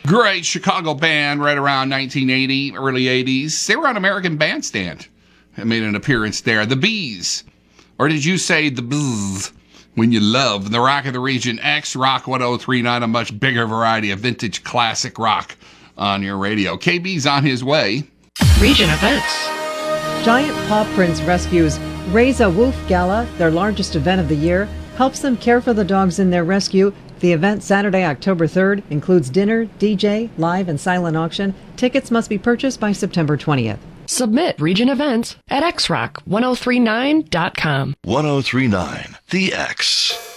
Great Chicago band right around 1980, early 80s. They were on American Bandstand and made an appearance there. The Bees. Or did you say the Bzzz? When you love the rock of the region, X Rock 1039, a much bigger variety of vintage classic rock on your radio. KB's on his way. Region events. Giant Paw Prints rescues Raise a Wolf Gala, their largest event of the year, helps them care for the dogs in their rescue. The event Saturday, October 3rd, includes dinner, DJ, live and silent auction. Tickets must be purchased by September 20th. Submit region events at xrock1039.com. 1039 The X.